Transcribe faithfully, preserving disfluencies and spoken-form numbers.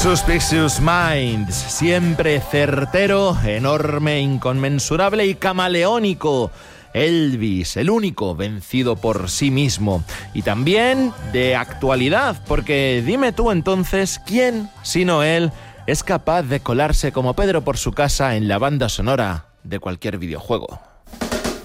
Suspicious Minds, siempre certero, enorme, inconmensurable y camaleónico. Elvis, el único vencido por sí mismo. Y también de actualidad, porque dime tú entonces, ¿quién, sino él, es capaz de colarse como Pedro por su casa en la banda sonora de cualquier videojuego?